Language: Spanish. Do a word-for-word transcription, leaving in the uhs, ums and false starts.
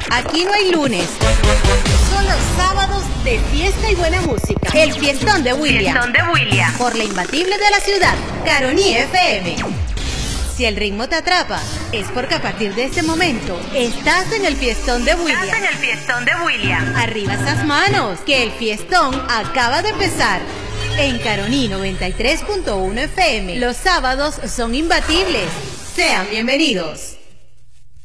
Aquí no hay lunes. Son los sábados de fiesta y buena música. El fiestón de William. Fiestón de William. Por la imbatible de la ciudad, Caroní F M. Si el ritmo te atrapa, es porque a partir de este momento estás en el fiestón de William. Estás en el fiestón de William. Arriba esas manos, que el fiestón acaba de empezar. En Caroní noventa y tres punto uno F M, los sábados son imbatibles. Sean bienvenidos.